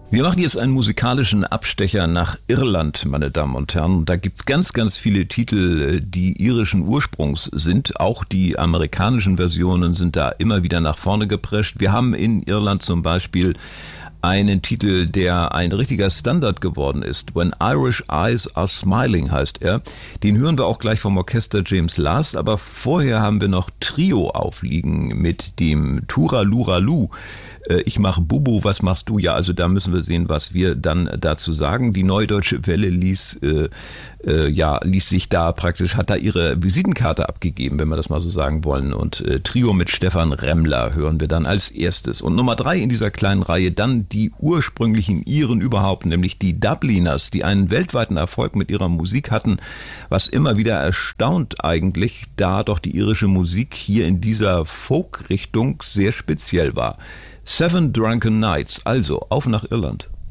Wir machen jetzt einen musikalischen Abstecher nach Irland, meine Damen und Herren. Da gibt's ganz, ganz viele Titel, die irischen Ursprungs sind. Auch die amerikanischen Versionen sind da immer wieder nach vorne geprescht. Wir haben in Irland zum Beispiel einen Titel, der ein richtiger Standard geworden ist. When Irish Eyes Are Smiling heißt er. Den hören wir auch gleich vom Orchester James Last. Aber vorher haben wir noch Trio aufliegen mit dem Turaluralu. Ich mache Bubu, was machst du? Ja, also da müssen wir sehen, was wir dann dazu sagen. Die Neue Deutsche Welle ließ sich da praktisch, hat da ihre Visitenkarte abgegeben, wenn wir das mal so sagen wollen. Und Trio mit Stefan Remmler hören wir dann als erstes. Und Nummer 3 in dieser kleinen Reihe dann die ursprünglichen Iren überhaupt, nämlich die Dubliners, die einen weltweiten Erfolg mit ihrer Musik hatten, was immer wieder erstaunt eigentlich, da doch die irische Musik hier in dieser Folk-Richtung sehr speziell war. Seven Drunken Nights, also auf nach Irland.